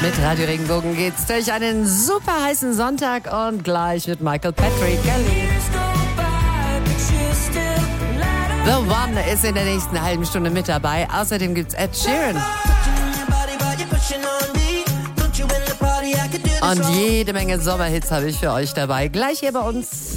Mit Radio Regenbogen geht's durch einen super heißen Sonntag und gleich wird Michael Patrick geliebt. The One ist in der nächsten halben Stunde mit dabei. Außerdem gibt's Ed Sheeran. Und jede Menge Sommerhits habe ich für euch dabei. Gleich hier bei uns.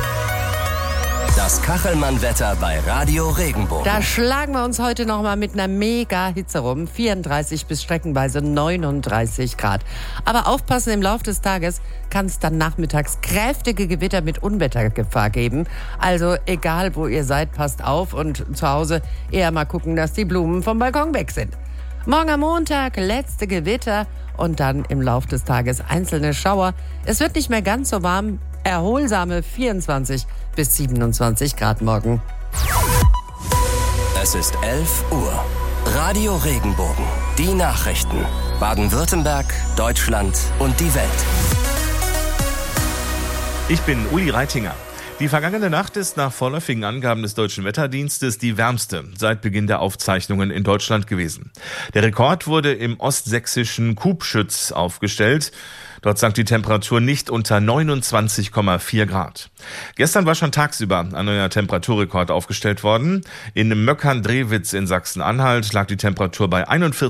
Das Kachelmann-Wetter bei Radio Regenbogen. Da schlagen wir uns heute nochmal mit einer Mega-Hitze rum. 34 bis streckenweise 39 Grad. Aber aufpassen, im Laufe des Tages kann es dann nachmittags kräftige Gewitter mit Unwettergefahr geben. Also egal, wo ihr seid, passt auf und zu Hause eher mal gucken, dass die Blumen vom Balkon weg sind. Morgen am Montag letzte Gewitter und dann im Laufe des Tages einzelne Schauer. Es wird nicht mehr ganz so warm. Erholsame 24 bis 27 Grad morgen. Es ist 11 Uhr. Radio Regenbogen. Die Nachrichten. Baden-Württemberg, Deutschland und die Welt. Ich bin Uli Reitinger. Die vergangene Nacht ist nach vorläufigen Angaben des Deutschen Wetterdienstes die wärmste seit Beginn der Aufzeichnungen in Deutschland gewesen. Der Rekord wurde im ostsächsischen Kubschütz aufgestellt. Dort sank die Temperatur nicht unter 29,4 Grad. Gestern war schon tagsüber ein neuer Temperaturrekord aufgestellt worden. In Möckern-Drewitz in Sachsen-Anhalt lag die Temperatur bei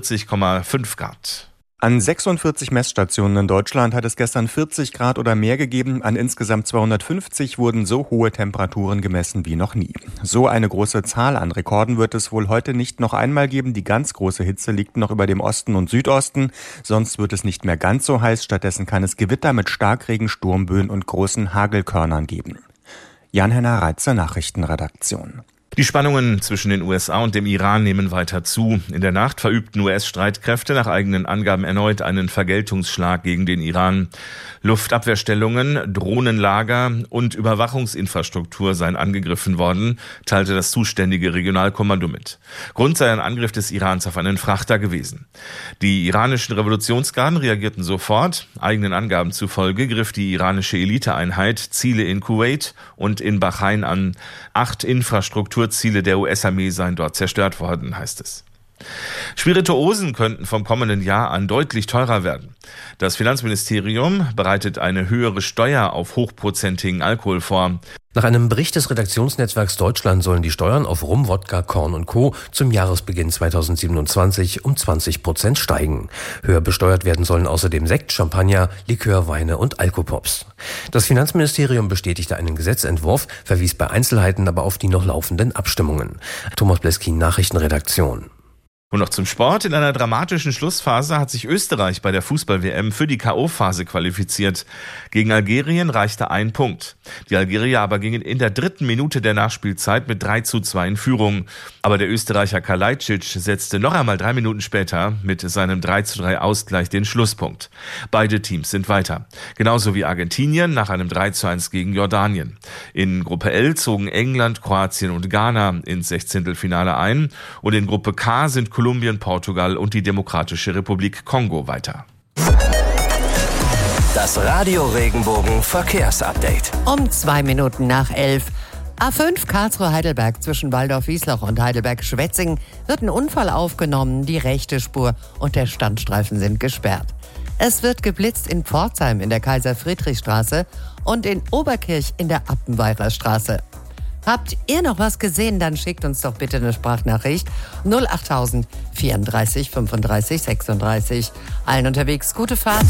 41,5 Grad. An 46 Messstationen in Deutschland hat es gestern 40 Grad oder mehr gegeben. An insgesamt 250 wurden so hohe Temperaturen gemessen wie noch nie. So eine große Zahl an Rekorden wird es wohl heute nicht noch einmal geben. Die ganz große Hitze liegt noch über dem Osten und Südosten. Sonst wird es nicht mehr ganz so heiß. Stattdessen kann es Gewitter mit Starkregen, Sturmböen und großen Hagelkörnern geben. Jan-Henner Reitzer, Nachrichtenredaktion. Die Spannungen zwischen den USA und dem Iran nehmen weiter zu. In der Nacht verübten US-Streitkräfte nach eigenen Angaben erneut einen Vergeltungsschlag gegen den Iran. Luftabwehrstellungen, Drohnenlager und Überwachungsinfrastruktur seien angegriffen worden, teilte das zuständige Regionalkommando mit. Grund sei ein Angriff des Irans auf einen Frachter gewesen. Die iranischen Revolutionsgarden reagierten sofort. Eigenen Angaben zufolge griff die iranische Eliteeinheit Ziele in Kuwait und in Bahrain an. 8 Infrastrukturziele der US-Armee seien dort zerstört worden, heißt es. Spirituosen könnten vom kommenden Jahr an deutlich teurer werden. Das Finanzministerium bereitet eine höhere Steuer auf hochprozentigen Alkohol vor. Nach einem Bericht des Redaktionsnetzwerks Deutschland sollen die Steuern auf Rum, Wodka, Korn und Co. zum Jahresbeginn 2027 um 20% steigen. Höher besteuert werden sollen außerdem Sekt, Champagner, Likör, Weine und Alkopops. Das Finanzministerium bestätigte einen Gesetzentwurf, verwies bei Einzelheiten aber auf die noch laufenden Abstimmungen. Thomas Bleskin, Nachrichtenredaktion. Und noch zum Sport. In einer dramatischen Schlussphase hat sich Österreich bei der Fußball-WM für die K.O.-Phase qualifiziert. Gegen Algerien reichte ein Punkt. Die Algerier aber gingen in der 3. Minute der Nachspielzeit mit 3:2 in Führung. Aber der Österreicher Kalajdzic setzte noch einmal 3 Minuten später mit seinem 3:3 Ausgleich den Schlusspunkt. Beide Teams sind weiter. Genauso wie Argentinien nach einem 3:1 gegen Jordanien. In Gruppe L zogen England, Kroatien und Ghana ins Sechzehntelfinale ein. Und in Gruppe K sind Kolumbien, Portugal und die Demokratische Republik Kongo weiter. Das Radio Regenbogen Verkehrsupdate. Um 2 Minuten nach 11. A5 Karlsruhe-Heidelberg zwischen Waldorf-Wiesloch und Heidelberg-Schwetzingen wird ein Unfall aufgenommen. Die rechte Spur und der Standstreifen sind gesperrt. Es wird geblitzt in Pforzheim in der Kaiser-Friedrich-Straße und in Oberkirch in der Appenweirer Straße. Habt ihr noch was gesehen, dann schickt uns doch bitte eine Sprachnachricht 08000 34 35 36. Allen unterwegs gute Fahrt.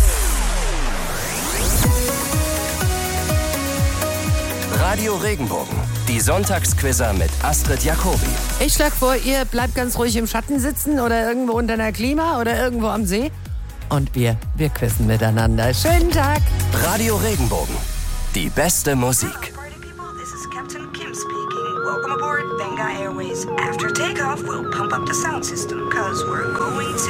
Radio Regenbogen, die Sonntagsquizzer mit Astrid Jacobi. Ich schlage vor, ihr bleibt ganz ruhig im Schatten sitzen oder irgendwo unter einer Klima oder irgendwo am See. Und wir quizzen miteinander. Schönen Tag. Radio Regenbogen, die beste Musik. Welcome aboard Benga Airways. After takeoff, we'll pump up the sound system, 'cause we're going to